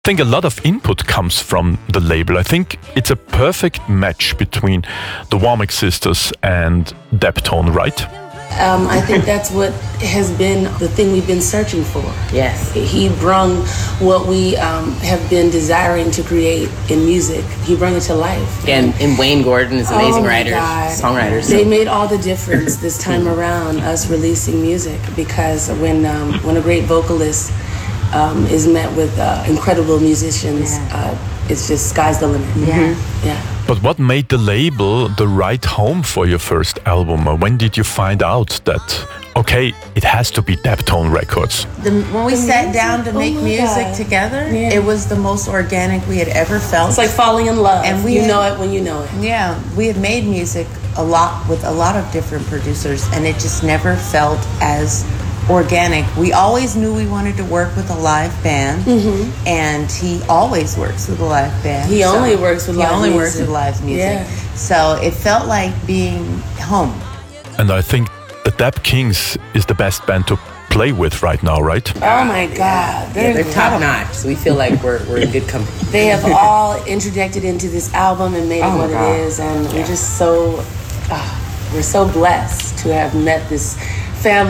I think a lot of input comes from the label. I think it's a perfect match between the Womack sisters and Deptone, right? I think that's what has been the thing we've been searching for. Yes. He brung what we have been desiring to create in music. He brought it to life. And Wayne Gordon is an amazing writer, songwriter. They made all the difference this time around, us releasing music, because when a great vocalist is met with incredible musicians, it's just sky's the limit. Yeah. But what made the label the right home for your first album? When did you find out that, okay, it has to be Deptone Records? When we sat down to make music together, it was the most organic we had ever felt. It's like falling in love. And you know it when you know it. Yeah, we had made music a lot with a lot of different producers, and it just never felt as organic. We always knew we wanted to work with a live band, and he always works with a live band. He only works with live music. Yeah. So it felt like being home. And I think the Dap Kings is the best band to play with right now, right? Oh my God. They're top notch. So we feel like we're in good company. They have all interjected into this album and made it what it is, and we're just so we're so blessed to have met this family